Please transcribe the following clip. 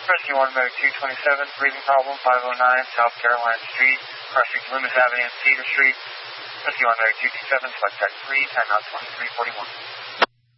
Rescue 1, Mode 227, breathing problem, 509 South Carolina Street, crossing Loomis Avenue and Cedar Street. Rescue 1, Mode 227, select track 3, timeout 2341.